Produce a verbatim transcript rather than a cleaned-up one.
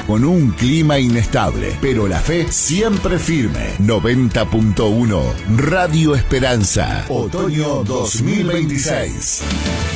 con un clima inestable, pero la fe siempre firme. noventa punto uno Radio Esperanza, otoño dos mil veintiséis.